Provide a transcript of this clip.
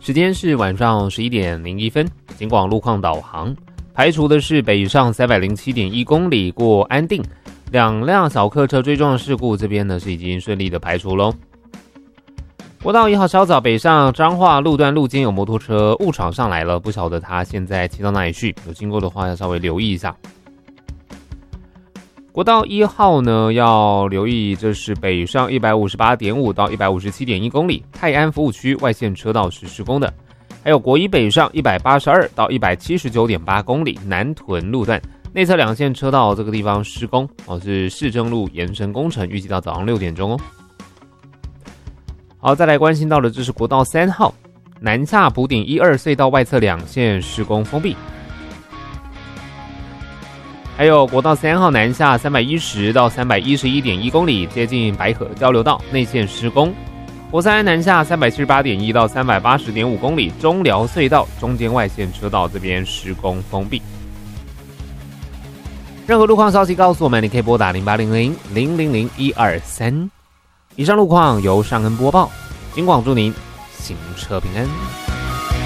时间是晚上11点01分，警广路况导航，排除的是北上307.1公里过安定，2辆小客车追撞事故，这边呢是已经顺利的排除咯。国道1号稍早北上彰化路段路肩有摩托车误闯上来了，不晓得他现在骑到哪里去，有经过的话要稍微留意一下。国道1号呢要留意，这是北上158.5到157.1公里，泰安服务区外线车道是施工的。还有国一北上182到179.8公里，南屯路段内侧2线车道这个地方施工是市政路延伸工程，预计到早上6点钟哦。好，再来关心到的这是国道3号南下埔顶1、2隧道外侧2线施工封闭。还有国道3号南下310到311.1公里，接近白河交流道内线施工。国3南下378.1到380.5公里，中寮隧道中间外线车道这边施工封闭。任何路况消息告诉我们，你可以拨打0800-000-123。以上路况由尚恩播报，警广祝您行车平安。